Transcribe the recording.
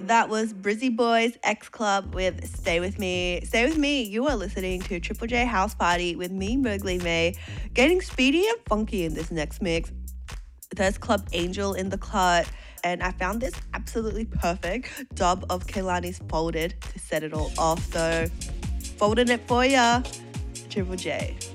That was Brizzy Boys X Club with Stay With Me. Stay with me. You are listening to Triple J House Party with me, Mowgli May. Getting speedy and funky in this next mix. There's Club Angel in the cut. And I found this absolutely perfect dub of Kehlani's Folded to set it all off. So, folding it for ya, Triple J.